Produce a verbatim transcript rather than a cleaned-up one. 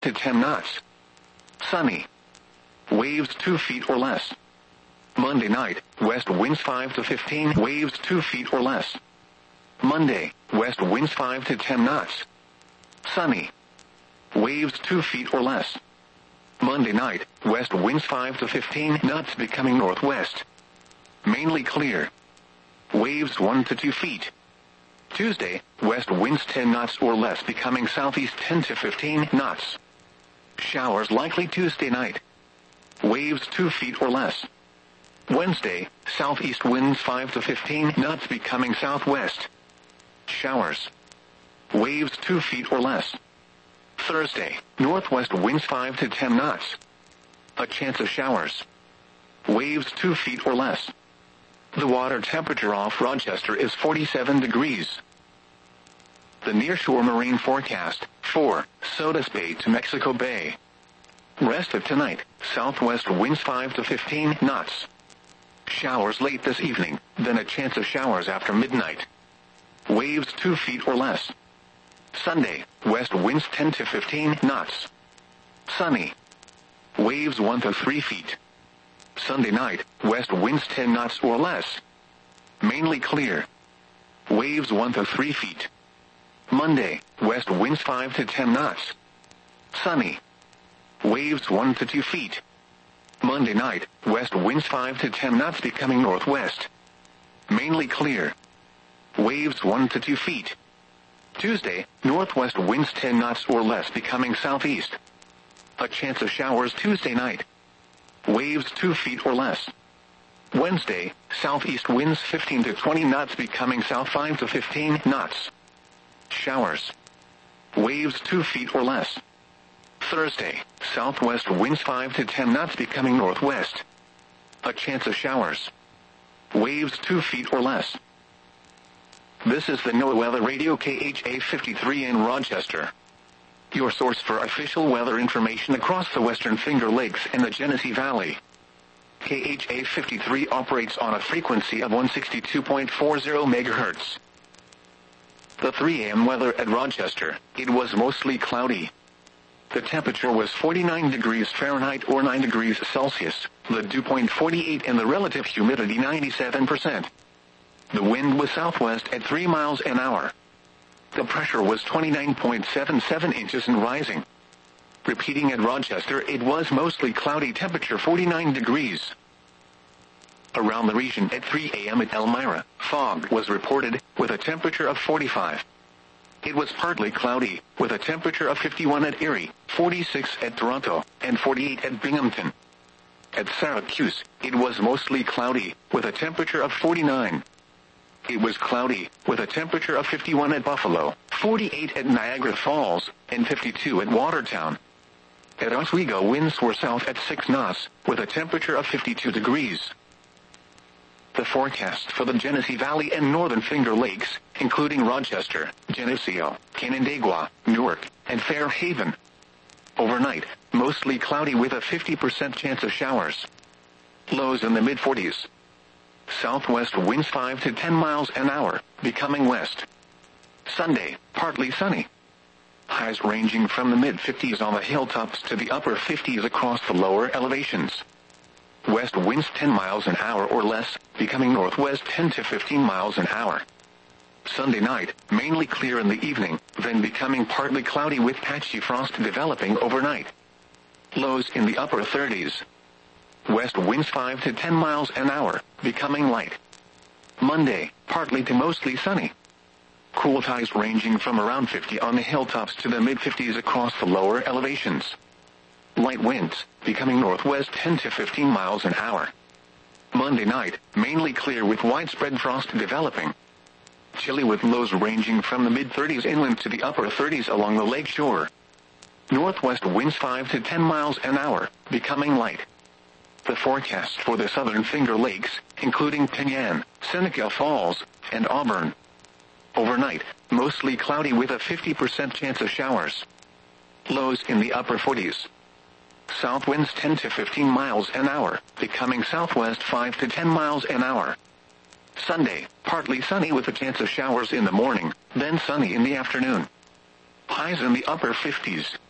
to ten knots. Sunny. Waves two feet or less. Monday night, west winds five to fifteen, waves two feet or less. Monday, west winds five to ten knots. Sunny. Waves two feet or less. Monday night, west winds five to fifteen knots becoming northwest. Mainly clear. Waves one to two feet. Tuesday, west winds ten knots or less becoming southeast ten to fifteen knots. Showers likely Tuesday night. Waves two feet or less. Wednesday, southeast winds five to fifteen knots becoming southwest. Showers. Waves two feet or less. Thursday, northwest winds five to ten knots. A chance of showers. Waves two feet or less. The water temperature off Rochester is forty-seven degrees. The nearshore marine forecast, for Sodus Bay to Mexico Bay. Rest of tonight, southwest winds five to fifteen knots. Showers late this evening, then a chance of showers after midnight. Waves two feet or less. Sunday, west winds ten to fifteen knots. Sunny. Waves one to three feet. Sunday night, west winds ten knots or less. Mainly clear. Waves one to three feet. Monday, west winds five to ten knots. Sunny. Waves one to two feet. Monday night, west winds five to ten knots becoming northwest. Mainly clear. Waves one to two feet. Tuesday, northwest winds ten knots or less becoming southeast. A chance of showers Tuesday night. Waves two feet or less. Wednesday, southeast winds fifteen to twenty knots becoming south five to fifteen knots. Showers. Waves two feet or less. Thursday, southwest winds five to ten knots becoming northwest. A chance of showers. Waves two feet or less. This is the NOAA Weather Radio K H A fifty-three in Rochester. Your source for official weather information across the Western Finger Lakes and the Genesee Valley. K H A fifty-three operates on a frequency of one sixty-two point four zero megahertz. The three a m weather at Rochester, it was mostly cloudy. The temperature was forty-nine degrees Fahrenheit or nine degrees Celsius, the dew point forty-eight and the relative humidity ninety-seven percent. The wind was southwest at three miles an hour. The pressure was twenty-nine point seven seven inches and rising. Repeating at Rochester, it was mostly cloudy, temperature forty-nine degrees. Around the region at three a m at Elmira, fog was reported, with a temperature of forty-five. It was partly cloudy, with a temperature of fifty-one at Erie, forty-six at Toronto, and forty-eight at Binghamton. At Syracuse, it was mostly cloudy, with a temperature of forty-nine. It was cloudy, with a temperature of fifty-one at Buffalo, forty-eight at Niagara Falls, and fifty-two at Watertown. At Oswego, winds were south at six knots, with a temperature of fifty-two degrees. The forecast for the Genesee Valley and Northern Finger Lakes, including Rochester, Geneseo, Canandaigua, Newark, and Fairhaven. Overnight, mostly cloudy with a fifty percent chance of showers. Lows in the mid forties. Southwest winds five to ten miles an hour, becoming west. Sunday, partly sunny. Highs ranging from the mid fifties on the hilltops to the upper fifties across the lower elevations. West winds ten miles an hour or less, becoming northwest ten to fifteen miles an hour. Sunday night, mainly clear in the evening, then becoming partly cloudy with patchy frost developing overnight. Lows in the upper thirties. West winds five to ten miles an hour, becoming light. Monday, partly to mostly sunny. Cool highs ranging from around fifty on the hilltops to the mid fifties across the lower elevations. Light winds, becoming northwest ten to fifteen miles an hour. Monday night, mainly clear with widespread frost developing. Chilly with lows ranging from the mid thirties inland to the upper thirties along the lake shore. Northwest winds five to ten miles an hour, becoming light. The forecast for the Southern Finger Lakes, including Penyan, Seneca Falls, and Auburn. Overnight, mostly cloudy with a fifty percent chance of showers. Lows in the upper forties. South winds ten to fifteen miles an hour, becoming southwest five to ten miles an hour. Sunday, partly sunny with a chance of showers in the morning, then sunny in the afternoon. Highs in the upper fifties.